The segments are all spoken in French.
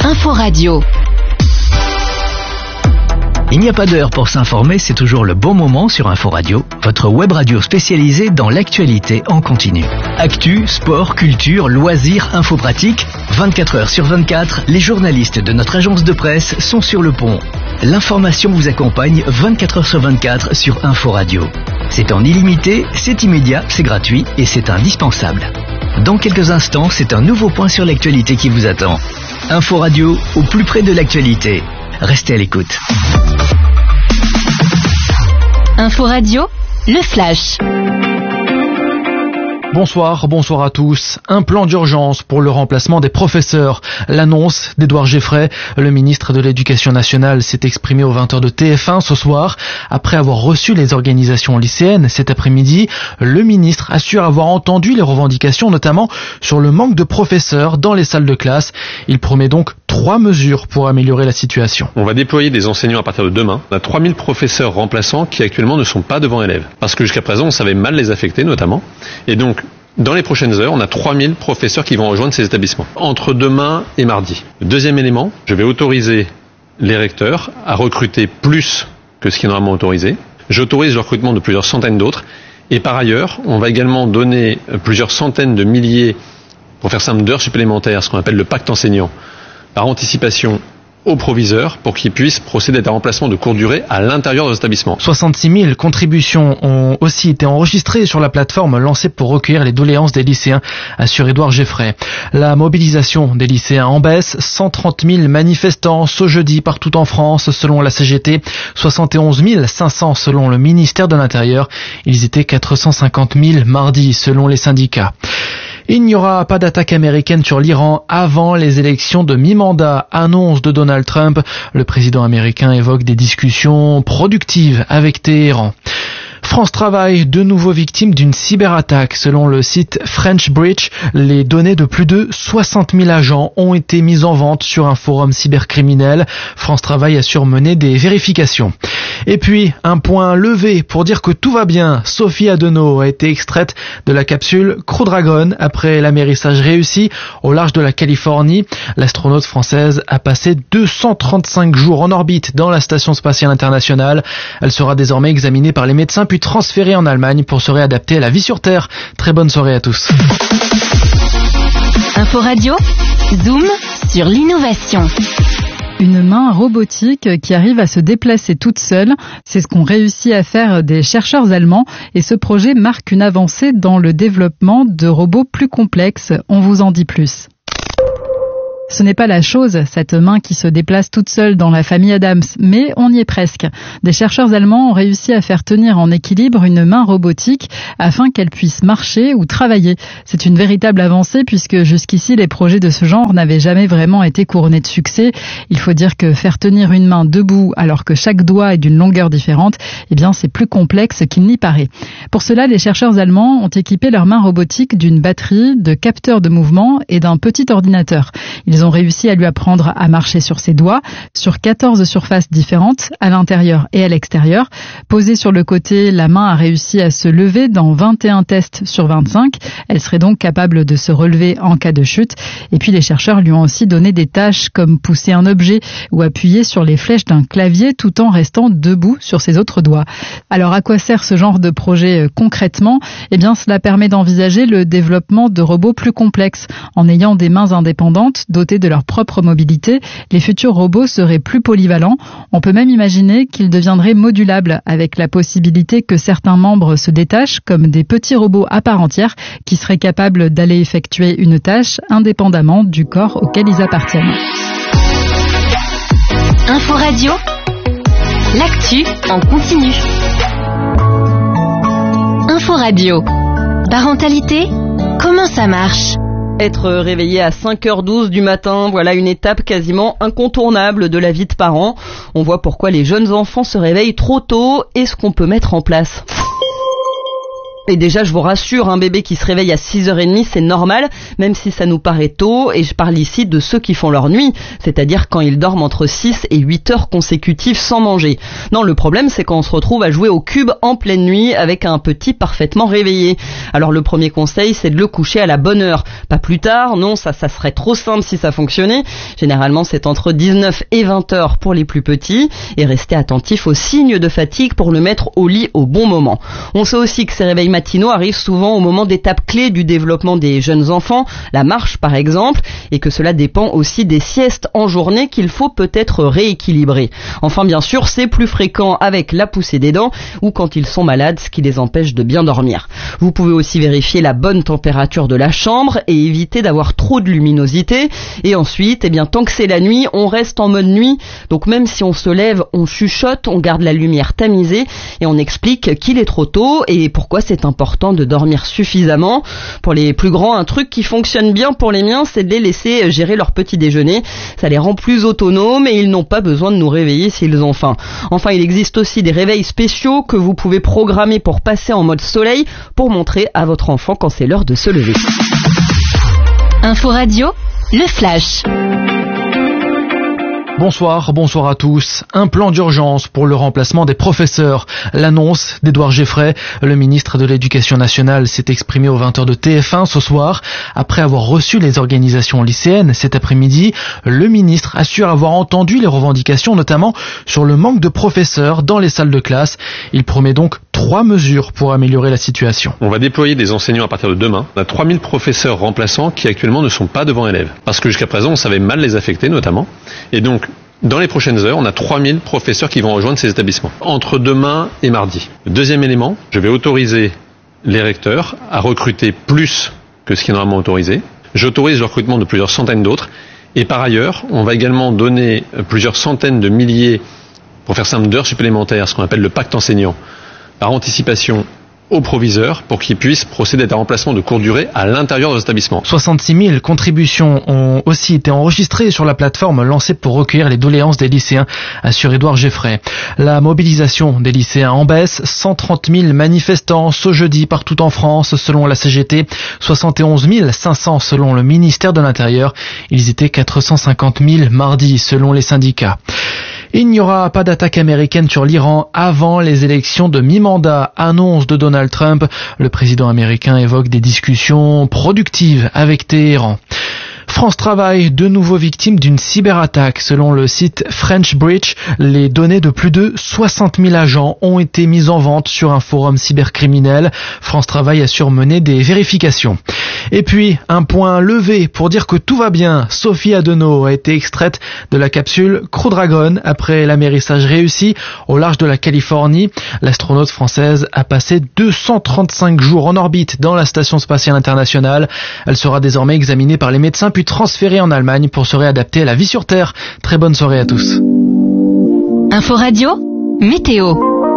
Info Radio. Il n'y a pas d'heure pour s'informer, c'est toujours le bon moment sur Info Radio, votre web radio spécialisée dans l'actualité en continu. Actu, sport, culture, loisirs, info pratique, 24 heures sur 24, les journalistes de notre agence de presse sont sur le pont. L'information vous accompagne 24 heures sur 24 sur Info Radio. C'est en illimité, c'est immédiat, c'est gratuit et c'est indispensable. Dans quelques instants, c'est un nouveau point sur l'actualité qui vous attend. Info Radio, au plus près de l'actualité. Restez à l'écoute. Info Radio, le flash. Bonsoir à tous. Un plan d'urgence pour le remplacement des professeurs. L'annonce d'Édouard Geoffrey, le ministre de l'Éducation nationale, s'est exprimé aux 20h de TF1 ce soir. Après avoir reçu les organisations lycéennes cet après-midi, le ministre assure avoir entendu les revendications, notamment sur le manque de professeurs dans les salles de classe. Il promet donc 3 mesures pour améliorer la situation. On va déployer des enseignants à partir de demain. On a 3000 professeurs remplaçants qui actuellement ne sont pas devant élèves. Parce que jusqu'à présent, on savait mal les affecter notamment. Et donc, dans les prochaines heures, on a 3000 professeurs qui vont rejoindre ces établissements, entre demain et mardi. Deuxième élément, je vais autoriser les recteurs à recruter plus que ce qui est normalement autorisé. J'autorise le recrutement de plusieurs centaines d'autres. Et par ailleurs, on va également donner plusieurs centaines de milliers, pour faire simple, d'heures supplémentaires, ce qu'on appelle le pacte enseignant, par anticipation aux proviseurs pour qu'ils puissent procéder à un remplacement de courte durée à l'intérieur de l'établissement. 66 000 contributions ont aussi été enregistrées sur la plateforme lancée pour recueillir les doléances des lycéens, assure Édouard Geoffrey. La mobilisation des lycéens en baisse, 130 000 manifestants ce jeudi partout en France selon la CGT, 71 500 selon le ministère de l'Intérieur. Ils étaient 450 000 mardi selon les syndicats. Il n'y aura pas d'attaque américaine sur l'Iran avant les élections de mi-mandat, annonce de Donald Trump. Le président américain évoque des discussions productives avec Téhéran. France Travail, de nouveau victime d'une cyberattaque. Selon le site French Breach, les données de plus de 60 000 agents ont été mises en vente sur un forum cybercriminel. France Travail a surmené des vérifications. Et puis, un point levé pour dire que tout va bien. Sophie Adenau a été extraite de la capsule Crew Dragon après l'amérissage réussi au large de la Californie. L'astronaute française a passé 235 jours en orbite dans la Station spatiale internationale. Elle sera désormais examinée par les médecins puis transférée en Allemagne pour se réadapter à la vie sur Terre. Très bonne soirée à tous. Info Radio, Zoom sur l'innovation. Une main robotique qui arrive à se déplacer toute seule, c'est ce qu'ont réussi à faire des chercheurs allemands et ce projet marque une avancée dans le développement de robots plus complexes. On vous en dit plus. Ce n'est pas la chose, cette main qui se déplace toute seule dans la famille Adams, mais on y est presque. Des chercheurs allemands ont réussi à faire tenir en équilibre une main robotique afin qu'elle puisse marcher ou travailler. C'est une véritable avancée puisque jusqu'ici les projets de ce genre n'avaient jamais vraiment été couronnés de succès. Il faut dire que faire tenir une main debout alors que chaque doigt est d'une longueur différente, eh bien c'est plus complexe qu'il n'y paraît. Pour cela, les chercheurs allemands ont équipé leur main robotique d'une batterie, de capteurs de mouvement et d'un petit ordinateur. Ils ont réussi à lui apprendre à marcher sur ses doigts, sur 14 surfaces différentes, à l'intérieur et à l'extérieur. Posée sur le côté, la main a réussi à se lever dans 21 tests sur 25. Elle serait donc capable de se relever en cas de chute. Et puis les chercheurs lui ont aussi donné des tâches comme pousser un objet ou appuyer sur les flèches d'un clavier tout en restant debout sur ses autres doigts. Alors à quoi sert ce genre de projet concrètement ? Eh bien cela permet d'envisager le développement de robots plus complexes. En ayant des mains indépendantes, dotées de leur propre mobilité, les futurs robots seraient plus polyvalents. On peut même imaginer qu'ils deviendraient modulables avec la possibilité que certains membres se détachent comme des petits robots à part entière qui seraient capables d'aller effectuer une tâche indépendamment du corps auquel ils appartiennent. Info Radio, l'actu en continu. Info Radio, parentalité, comment ça marche ? Être réveillé à 5h12 du matin, voilà une étape quasiment incontournable de la vie de parents. On voit pourquoi les jeunes enfants se réveillent trop tôt et ce qu'on peut mettre en place. Et déjà, je vous rassure, un bébé qui se réveille à 6h30, c'est normal, même si ça nous paraît tôt, et je parle ici de ceux qui font leur nuit, c'est-à-dire quand ils dorment entre 6 et 8 heures consécutives sans manger. Non, le problème, c'est quand on se retrouve à jouer au cube en pleine nuit avec un petit parfaitement réveillé. Alors le premier conseil, c'est de le coucher à la bonne heure. Pas plus tard, non, ça serait trop simple si ça fonctionnait. Généralement, c'est entre 19 et 20 heures pour les plus petits, et restez attentif aux signes de fatigue pour le mettre au lit au bon moment. On sait aussi que ces réveils matinaux arrivent souvent au moment d'étapes clés du développement des jeunes enfants, la marche par exemple, et que cela dépend aussi des siestes en journée qu'il faut peut-être rééquilibrer. Enfin bien sûr, c'est plus fréquent avec la poussée des dents ou quand ils sont malades, ce qui les empêche de bien dormir. Vous pouvez aussi vérifier la bonne température de la chambre et éviter d'avoir trop de luminosité. Et ensuite, tant que c'est la nuit, on reste en mode nuit. Donc même si on se lève, on chuchote, on garde la lumière tamisée et on explique qu'il est trop tôt et pourquoi c'est important de dormir suffisamment. Pour les plus grands, un truc qui fonctionne bien pour les miens, c'est de les laisser gérer leur petit déjeuner. Ça les rend plus autonomes et ils n'ont pas besoin de nous réveiller s'ils ont faim. Enfin, il existe aussi des réveils spéciaux que vous pouvez programmer pour passer en mode soleil pour montrer à votre enfant quand c'est l'heure de se lever. Info Radio, le flash. Bonsoir à tous. Un plan d'urgence pour le remplacement des professeurs. L'annonce d'Édouard Geffray, le ministre de l'Éducation nationale, s'est exprimé aux 20h de TF1 ce soir. Après avoir reçu les organisations lycéennes cet après-midi, le ministre assure avoir entendu les revendications, notamment sur le manque de professeurs dans les salles de classe. Il promet donc 3 mesures pour améliorer la situation. On va déployer des enseignants à partir de demain. On a 3000 professeurs remplaçants qui actuellement ne sont pas devant élèves. Parce que jusqu'à présent, on savait mal les affecter notamment. Et donc, dans les prochaines heures, on a 3000 professeurs qui vont rejoindre ces établissements, entre demain et mardi. Le deuxième élément, je vais autoriser les recteurs à recruter plus que ce qui est normalement autorisé. J'autorise le recrutement de plusieurs centaines d'autres. Et par ailleurs, on va également donner plusieurs centaines de milliers, pour faire simple, d'heures supplémentaires, ce qu'on appelle le pacte enseignant, par anticipation aux proviseurs pour qu'ils puissent procéder à des remplacements de courte durée à l'intérieur des établissements. 66 000 contributions ont aussi été enregistrées sur la plateforme lancée pour recueillir les doléances des lycéens, assure Édouard Geffray. La mobilisation des lycéens en baisse, 130 000 manifestants ce jeudi partout en France selon la CGT, 71 500 selon le ministère de l'Intérieur. Ils étaient 450 000 mardi selon les syndicats. Il n'y aura pas d'attaque américaine sur l'Iran avant les élections de mi-mandat, annonce de Donald Trump. Le président américain évoque des discussions productives avec Téhéran. France Travail, de nouveau victime d'une cyberattaque. Selon le site French Breach, les données de plus de 60 000 agents ont été mises en vente sur un forum cybercriminel. France Travail a surmené des vérifications. Et puis, un point levé pour dire que tout va bien. Sophie Adenau a été extraite de la capsule Crew Dragon après l'amérissage réussi au large de la Californie. L'astronaute française a passé 235 jours en orbite dans la Station spatiale internationale. Elle sera désormais examinée par les médecins puis transférée en Allemagne pour se réadapter à la vie sur Terre. Très bonne soirée à tous. Info Radio, météo.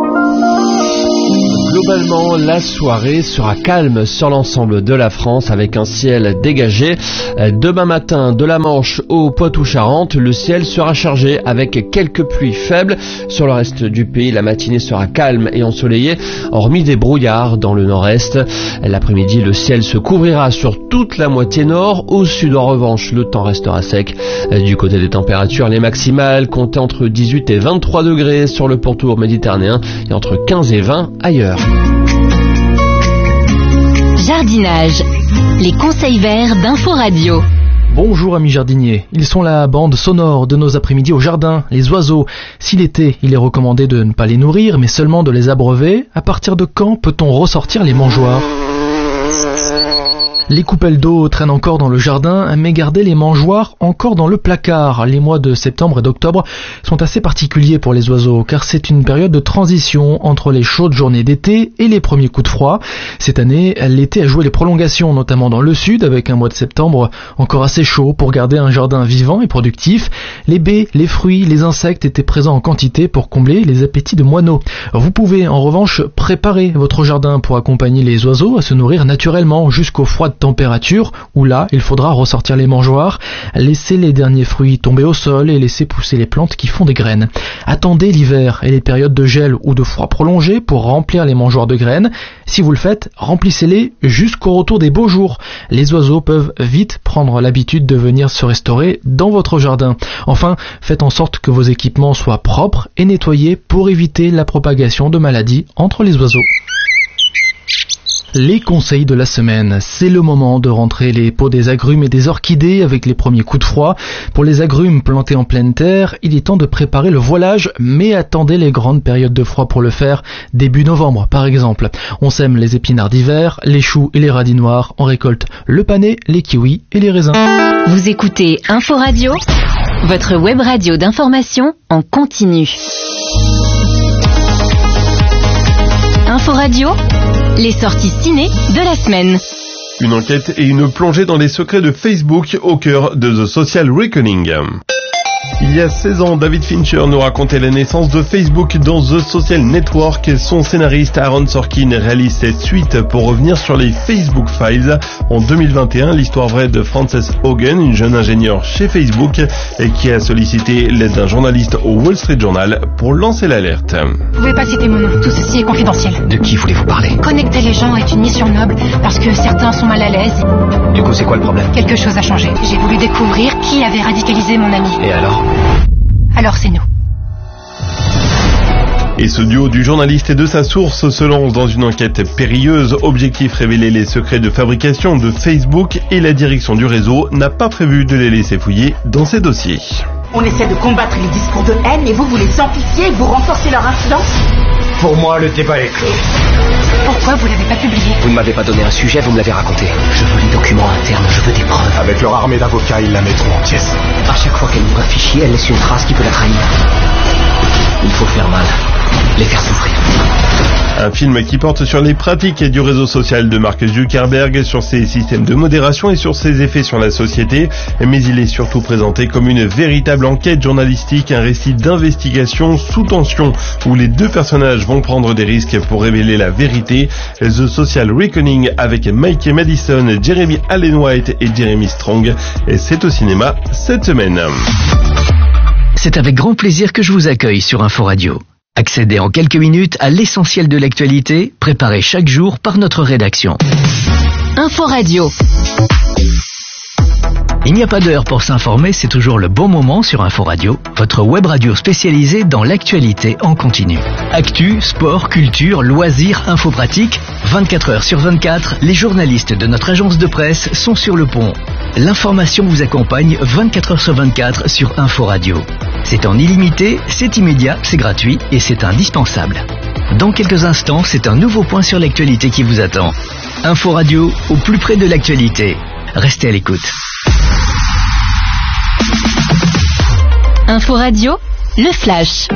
Globalement, la soirée sera calme sur l'ensemble de la France avec un ciel dégagé. Demain matin, de la Manche au Poitou-Charentes, le ciel sera chargé avec quelques pluies faibles. Sur le reste du pays, la matinée sera calme et ensoleillée, hormis des brouillards dans le nord-est. L'après-midi, le ciel se couvrira sur toute la moitié nord. Au sud, en revanche, le temps restera sec. Du côté des températures, les maximales comptaient entre 18 et 23 degrés sur le pourtour méditerranéen et entre 15 et 20 ailleurs. Jardinage, les conseils verts d'Info Radio. Bonjour amis jardiniers, ils sont la bande sonore de nos après-midi au jardin, les oiseaux. Si l'été, il est recommandé de ne pas les nourrir, mais seulement de les abreuver, à partir de quand peut-on ressortir les mangeoires ? Les coupelles d'eau traînent encore dans le jardin, mais gardez les mangeoires encore dans le placard. Les mois de septembre et d'octobre sont assez particuliers pour les oiseaux, car c'est une période de transition entre les chaudes journées d'été et les premiers coups de froid. Cette année, l'été a joué les prolongations, notamment dans le sud, avec un mois de septembre encore assez chaud pour garder un jardin vivant et productif. Les baies, les fruits, les insectes étaient présents en quantité pour combler les appétits de moineaux. Vous pouvez en revanche préparer votre jardin pour accompagner les oiseaux à se nourrir naturellement jusqu'au jusqu'aux froides températures, où là, il faudra ressortir les mangeoires, laisser les derniers fruits tomber au sol et laisser pousser les plantes qui font des graines. Attendez l'hiver et les périodes de gel ou de froid prolongé pour remplir les mangeoires de graines. Si vous le faites, remplissez-les jusqu'au retour des beaux jours. Les oiseaux peuvent vite prendre l'habitude de venir se restaurer dans votre jardin. Enfin, faites en sorte que vos équipements soient propres et nettoyés pour éviter la propagation de maladies entre les oiseaux. Les conseils de la semaine, c'est le moment de rentrer les pots des agrumes et des orchidées avec les premiers coups de froid. Pour les agrumes plantés en pleine terre, il est temps de préparer le voilage, mais attendez les grandes périodes de froid pour le faire, début novembre par exemple. On sème les épinards d'hiver, les choux et les radis noirs, on récolte le panais, les kiwis et les raisins. Vous écoutez Info Radio, votre web radio d'information en continu. Info Radio, les sorties ciné de la semaine. Une enquête et une plongée dans les secrets de Facebook au cœur de The Social Reckoning. Il y a 16 ans, David Fincher nous racontait la naissance de Facebook dans The Social Network. Son scénariste Aaron Sorkin réalise cette suite pour revenir sur les Facebook Files. En 2021, l'histoire vraie de Frances Haugen, une jeune ingénieure chez Facebook, et qui a sollicité l'aide d'un journaliste au Wall Street Journal pour lancer l'alerte. Vous pouvez pas citer mon nom, tout ceci est confidentiel. De qui voulez-vous parler? Connecter les gens est une mission noble parce que certains sont mal à l'aise. Du coup, c'est quoi le problème? Quelque chose a changé. J'ai voulu découvrir qui avait radicalisé mon ami. Et alors c'est nous. Et ce duo du journaliste et de sa source se lance dans une enquête périlleuse. Objectif, révéler les secrets de fabrication de Facebook, et la direction du réseau n'a pas prévu de les laisser fouiller dans ses dossiers. On essaie de combattre les discours de haine et vous les amplifiez, vous renforcez leur influence. Pour moi, le débat est clos. Pourquoi vous l'avez pas publié? Vous ne m'avez pas donné un sujet, vous me l'avez raconté. Je veux les documents internes, je veux des preuves. Avec leur armée d'avocats, ils la mettront en pièces. À chaque fois qu'elle ouvre un fichier, elle laisse une trace qui peut la trahir. Il faut faire mal, les faire souffrir. Un film qui porte sur les pratiques du réseau social de Mark Zuckerberg, sur ses systèmes de modération et sur ses effets sur la société. Mais il est surtout présenté comme une véritable enquête journalistique, un récit d'investigation sous tension où les deux personnages vont prendre des risques pour révéler la vérité. The Social Reckoning avec Mike Madison, Jeremy Allen White et Jeremy Strong. Et c'est au cinéma cette semaine. C'est avec grand plaisir que je vous accueille sur Info Radio. Accédez en quelques minutes à l'essentiel de l'actualité, préparé chaque jour par notre rédaction. Info Radio. Il n'y a pas d'heure pour s'informer, c'est toujours le bon moment sur Info Radio, votre web radio spécialisée dans l'actualité en continu. Actu, sport, culture, loisirs, info pratique, 24 heures sur 24, les journalistes de notre agence de presse sont sur le pont. L'information vous accompagne 24 heures sur 24 sur Info Radio. C'est en illimité, c'est immédiat, c'est gratuit et c'est indispensable. Dans quelques instants, c'est un nouveau point sur l'actualité qui vous attend. Info Radio, au plus près de l'actualité. Restez à l'écoute. Info Radio, le flash.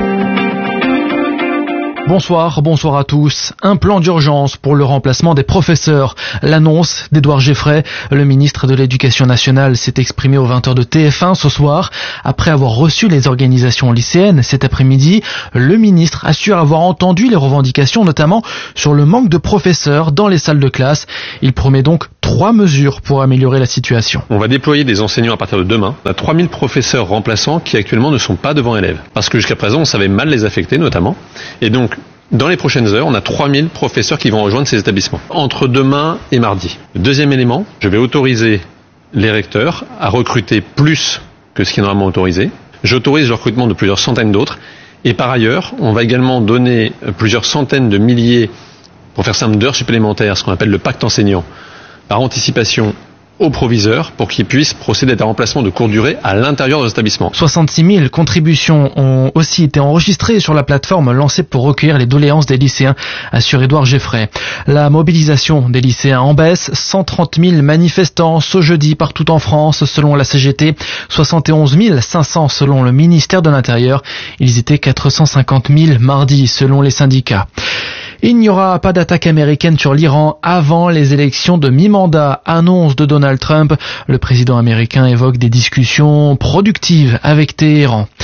Bonsoir à tous. Un plan d'urgence pour le remplacement des professeurs. L'annonce d'Édouard Geoffrey, le ministre de l'Éducation nationale, s'est exprimé aux 20h de TF1 ce soir. Après avoir reçu les organisations lycéennes cet après-midi, le ministre assure avoir entendu les revendications, notamment sur le manque de professeurs dans les salles de classe. Il promet donc 3 mesures pour améliorer la situation. On va déployer des enseignants à partir de demain. On a 3000 professeurs remplaçants qui actuellement ne sont pas devant élèves. Parce que jusqu'à présent, on savait mal les affecter notamment. Et donc, dans les prochaines heures, on a 3000 professeurs qui vont rejoindre ces établissements, entre demain et mardi. Deuxième élément, je vais autoriser les recteurs à recruter plus que ce qui est normalement autorisé. J'autorise le recrutement de plusieurs centaines d'autres. Et par ailleurs, on va également donner plusieurs centaines de milliers, pour faire simple, d'heures supplémentaires, ce qu'on appelle le pacte enseignant, par anticipation aux proviseurs pour qu'ils puissent procéder à un remplacement de courte durée à l'intérieur de l'établissement. 66 000 contributions ont aussi été enregistrées sur la plateforme lancée pour recueillir les doléances des lycéens, assure Édouard Geoffrey. La mobilisation des lycéens en baisse, 130 000 manifestants ce jeudi partout en France selon la CGT, 71 500 selon le ministère de l'Intérieur. Ils étaient 450 000 mardi selon les syndicats. Il n'y aura pas d'attaque américaine sur l'Iran avant les élections de mi-mandat, annonce de Donald Trump. Le président américain évoque des discussions productives avec Téhéran.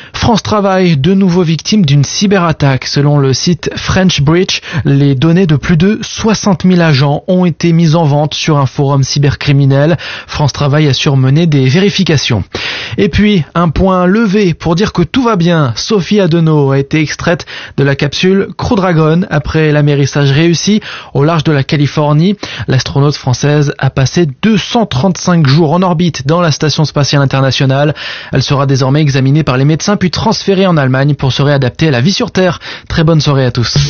France Travail, de nouveau victime d'une cyberattaque. Selon le site French Breach, les données de plus de 60 000 agents ont été mises en vente sur un forum cybercriminel. France Travail a surmené des vérifications. Et puis, un point levé pour dire que tout va bien. Sophie Adenau a été extraite de la capsule Crew Dragon après l'amérissage réussi au large de la Californie. L'astronaute française a passé 235 jours en orbite dans la Station spatiale internationale. Elle sera désormais examinée par les médecins puis transférée en Allemagne pour se réadapter à la vie sur Terre. Très bonne soirée à tous.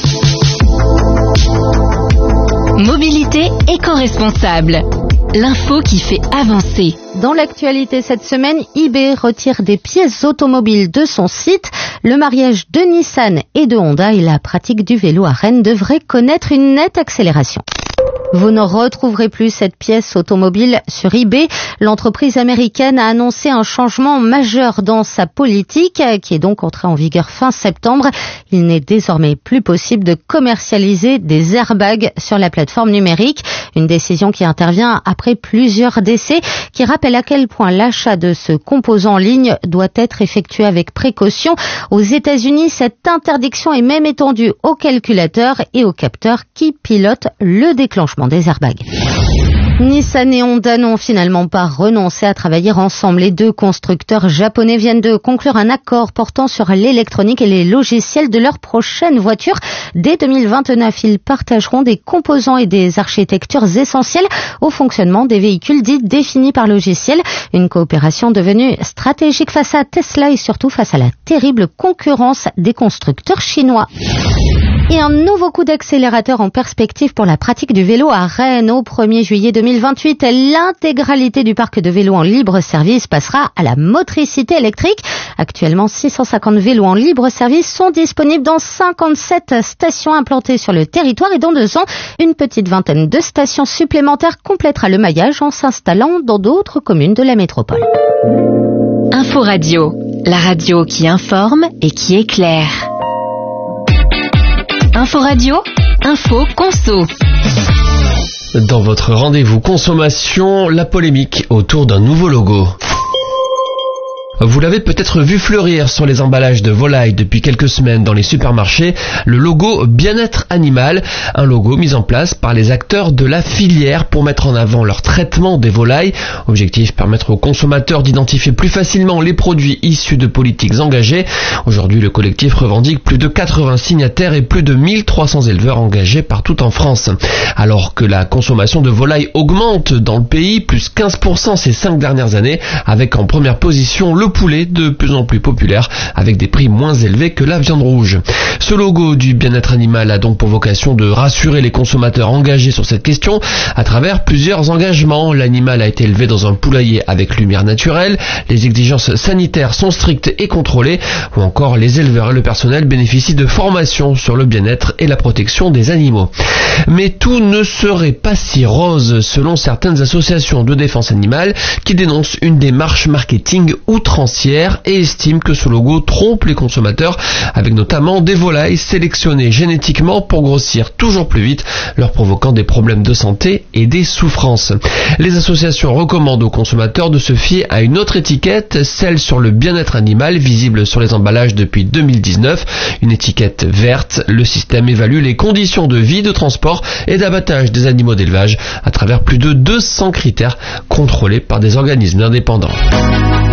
Mobilité éco-responsable. L'info qui fait avancer. Dans l'actualité cette semaine, eBay retire des pièces automobiles de son site. Le mariage de Nissan et de Honda et la pratique du vélo à Rennes devraient connaître une nette accélération. Vous ne retrouverez plus cette pièce automobile sur eBay. L'entreprise américaine a annoncé un changement majeur dans sa politique, qui est donc entrée en vigueur fin septembre. Il n'est désormais plus possible de commercialiser des airbags sur la plateforme numérique. Une décision qui intervient après plusieurs décès, qui rappelle à quel point l'achat de ce composant en ligne doit être effectué avec précaution. Aux États-Unis, cette interdiction est même étendue aux calculateurs et aux capteurs qui pilotent le déclenchement des airbags. Nissan et Honda n'ont finalement pas renoncé à travailler ensemble. Les deux constructeurs japonais viennent de conclure un accord portant sur l'électronique et les logiciels de leur prochaine voiture. Dès 2029, ils partageront des composants et des architectures essentielles au fonctionnement des véhicules dits définis par logiciel. Une coopération devenue stratégique face à Tesla et surtout face à la terrible concurrence des constructeurs chinois. Et un nouveau coup d'accélérateur en perspective pour la pratique du vélo à Rennes. Au 1er juillet 2028, l'intégralité du parc de vélos en libre service passera à la motricité électrique. Actuellement, 650 vélos en libre service sont disponibles dans 57 stations implantées sur le territoire et dans 2 ans, une petite vingtaine de stations supplémentaires complétera le maillage en s'installant dans d'autres communes de la métropole. Info Radio, la radio qui informe et qui éclaire. Info Radio, info conso. Dans votre rendez-vous consommation, la polémique autour d'un nouveau logo. Vous l'avez peut-être vu fleurir sur les emballages de volailles depuis quelques semaines dans les supermarchés, le logo Bien-être Animal, un logo mis en place par les acteurs de la filière pour mettre en avant leur traitement des volailles. Objectif, permettre aux consommateurs d'identifier plus facilement les produits issus de politiques engagées. Aujourd'hui, le collectif revendique plus de 80 signataires et plus de 1300 éleveurs engagés partout en France. Alors que la consommation de volailles augmente dans le pays, plus 15% ces 5 dernières années, avec en première position le poulet de plus en plus populaire avec des prix moins élevés que la viande rouge. Ce logo du bien-être animal a donc pour vocation de rassurer les consommateurs engagés sur cette question à travers plusieurs engagements. L'animal a été élevé dans un poulailler avec lumière naturelle, les exigences sanitaires sont strictes et contrôlées, ou encore les éleveurs et le personnel bénéficient de formations sur le bien-être et la protection des animaux. Mais tout ne serait pas si rose selon certaines associations de défense animale qui dénoncent une démarche marketing outrancière et estiment que ce logo trompe les consommateurs avec notamment des volailles sélectionnées génétiquement pour grossir toujours plus vite, leur provoquant des problèmes de santé et des souffrances. Les associations recommandent aux consommateurs de se fier à une autre étiquette, celle sur le bien-être animal visible sur les emballages depuis 2019, une étiquette verte. Le système évalue les conditions de vie, de transport et d'abattage des animaux d'élevage à travers plus de 200 critères contrôlés par des organismes indépendants.